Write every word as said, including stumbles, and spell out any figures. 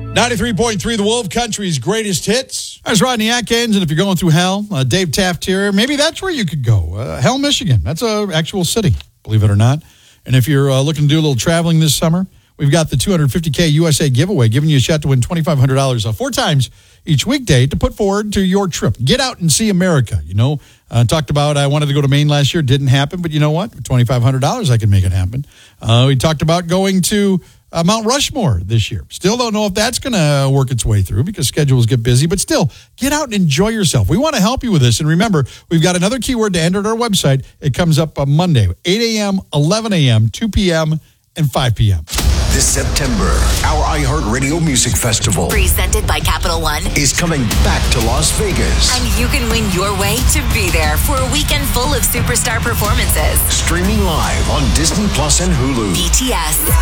ninety-three point three, The Wolf Country's greatest hits. There's Rodney Atkins, and if you're going through hell, uh, Dave Taft here. Maybe that's where you could go. Uh, Hell, Michigan. That's an actual city, believe it or not. And if you're uh, looking to do a little traveling this summer, we've got the two hundred fifty K U S A giveaway, giving you a shot to win twenty-five hundred dollars uh, four times each weekday to put forward to your trip. Get out and see America. You know, uh, talked about I wanted to go to Maine last year. Didn't happen, but you know what? twenty-five hundred dollars, I can make it happen. Uh, we talked about going to uh, Mount Rushmore this year. Still don't know if that's going to work its way through because schedules get busy, but still, get out and enjoy yourself. We want to help you with this. And remember, we've got another keyword to enter at our website. It comes up on Monday, eight a.m., eleven a.m., two p.m., and five p.m. This September, our iHeartRadio Music Festival, presented by Capital One, is coming back to Las Vegas. And you can win your way to be there for a weekend full of superstar performances. Streaming live on Disney Plus and Hulu. B T S.